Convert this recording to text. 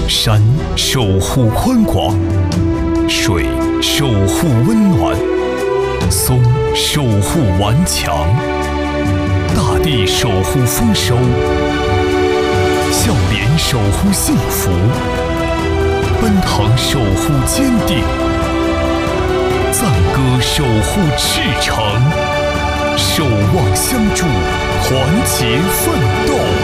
山守护宽广，水守护温暖，松守护顽强，大地守护丰收，笑脸守护幸福，奔腾守护坚定，赞歌守护赤诚，守望相助，团结奋斗。